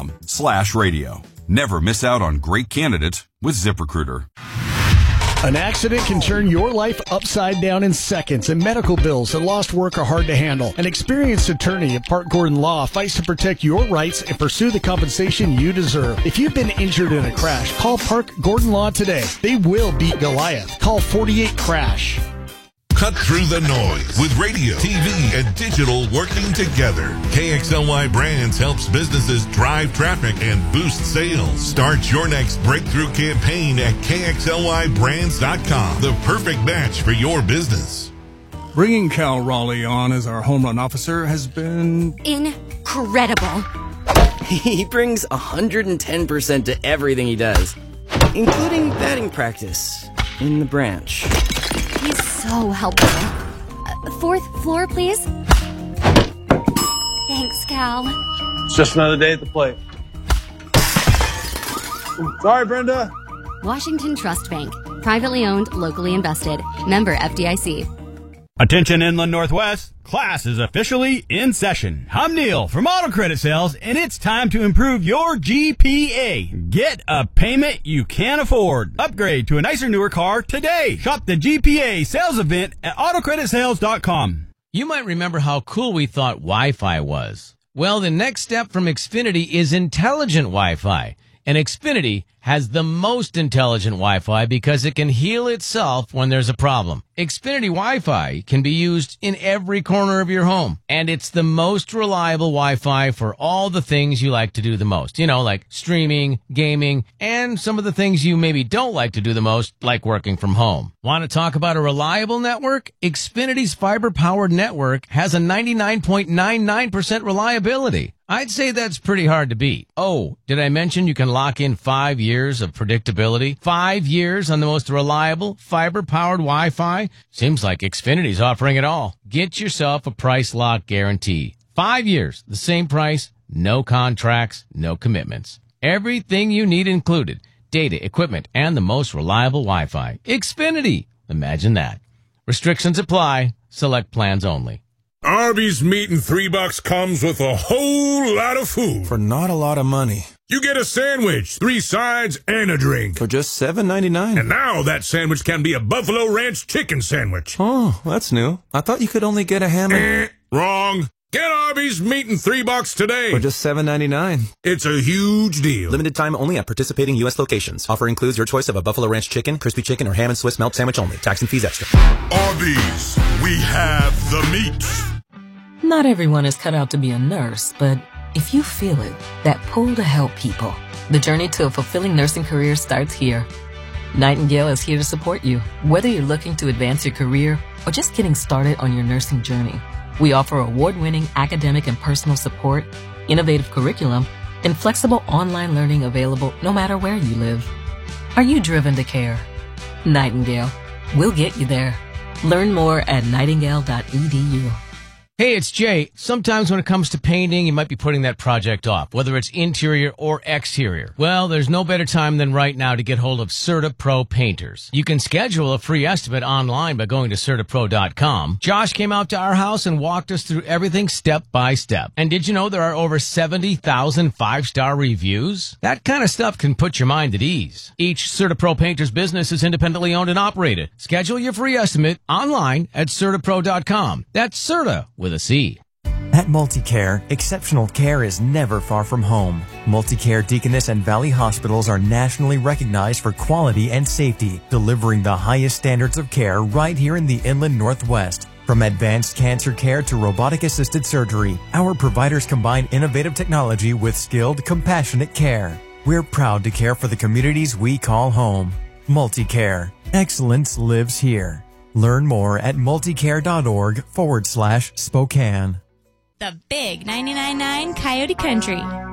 ZipRecruiter.com/radio. Never miss out on great candidates with ZipRecruiter. An accident can turn your life upside down in seconds, and medical bills and lost work are hard to handle. An experienced attorney at Park Gordon Law fights to protect your rights and pursue the compensation you deserve. If you've been injured in a crash, call Park Gordon Law today. They will beat Goliath. Call 48-CRASH. Cut through the noise with radio, TV, and digital working together. KXLY Brands helps businesses drive traffic and boost sales. Start your next breakthrough campaign at KXLYBrands.com. The perfect match for your business. Bringing Cal Raleigh on as our home run officer has been incredible. He brings 110% to everything he does, including batting practice in the branch. He's so helpful. 4th floor, please. Thanks, Cal. It's just another day at the plate. Sorry, Brenda. Washington Trust Bank. Privately owned, locally invested. Member FDIC. Attention Inland Northwest, class is officially in session. I'm Neil from Auto Credit Sales, and it's time to improve your GPA. Get a payment you can afford. Upgrade to a nicer, newer car today. Shop the GPA sales event at autocreditsales.com. You might remember how cool we thought Wi-Fi was. Well, the next step from Xfinity is intelligent Wi-Fi. And Xfinity has the most intelligent Wi-Fi because it can heal itself when there's a problem. Xfinity Wi-Fi can be used in every corner of your home. And it's the most reliable Wi-Fi for all the things you like to do the most. You know, like streaming, gaming, and some of the things you maybe don't like to do the most, like working from home. Want to talk about a reliable network? Xfinity's fiber-powered network has a 99.99% reliability. I'd say that's pretty hard to beat. Oh, did I mention you can lock in 5 years of predictability? 5 years on the most reliable fiber-powered Wi-Fi? Seems like Xfinity's offering it all. Get yourself a price lock guarantee. 5 years, the same price, no contracts, no commitments. Everything you need included. Data, equipment, and the most reliable Wi-Fi. Xfinity. Imagine that. Restrictions apply. Select plans only. Arby's meat and $3 comes with a whole lot of food. For not a lot of money. You get a sandwich, 3 sides, and a drink. For just $7.99. And now that sandwich can be a Buffalo Ranch chicken sandwich. Oh, that's new. I thought you could only get a ham and... Wrong. Get Arby's meat and $3 today. For just $7.99. It's a huge deal. Limited time only at participating U.S. locations. Offer includes your choice of a Buffalo Ranch chicken, crispy chicken, or ham and Swiss melt sandwich only. Tax and fees extra. Arby's. We have the meat. Not everyone is cut out to be a nurse, but if you feel it, that pull to help people, the journey to a fulfilling nursing career starts here. Nightingale is here to support you, whether you're looking to advance your career or just getting started on your nursing journey. We offer award-winning academic and personal support, innovative curriculum, and flexible online learning available no matter where you live. Are you driven to care? Nightingale. We'll get you there. Learn more at nightingale.edu. Hey, it's Jay. Sometimes when it comes to painting, you might be putting that project off, whether it's interior or exterior. Well, there's no better time than right now to get hold of CertaPro painters. You can schedule a free estimate online by going to CertaPro.com. Josh came out to our house and walked us through everything step by step. And did you know there are over 70,000 5-star reviews? That kind of stuff can put your mind at ease. Each CertaPro painter's business is independently owned and operated. Schedule your free estimate online at CertaPro.com. That's Certa with a C. At MultiCare, exceptional care is never far from home. MultiCare Deaconess and Valley Hospitals are nationally recognized for quality and safety, delivering the highest standards of care right here in the Inland Northwest. From advanced cancer care to robotic-assisted surgery, our providers combine innovative technology with skilled, compassionate care. We're proud to care for the communities we call home. MultiCare. Excellence lives here. Learn more at multicare.org/Spokane. The big 99.9 Coyote Country.